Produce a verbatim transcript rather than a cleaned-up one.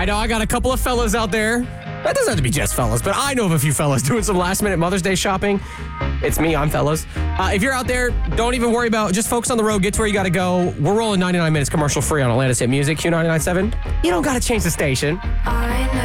I know I got a couple of fellas out there. That doesn't have to be just fellas, but I know of a few fellas doing some last-minute Mother's Day shopping. It's me, I'm fellas. Uh, if you're out there, don't even worry about, just focus on the road, get to where you got to go. We're rolling ninety-nine minutes commercial-free on Atlantis Hit Music, Q ninety-nine point seven. You don't got to change the station.